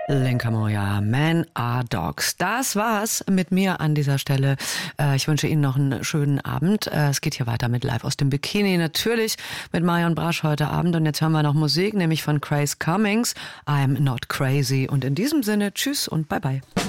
Linka Moja, Men are Dogs. Das war's mit mir an dieser Stelle. Ich wünsche Ihnen noch einen schönen Abend. Es geht hier weiter mit Live aus dem Bikini. Natürlich mit Marion Brasch heute Abend. Und jetzt hören wir noch Musik, nämlich von Grace Cummings. I'm Not Crazy. Und in diesem Sinne, tschüss und bye bye.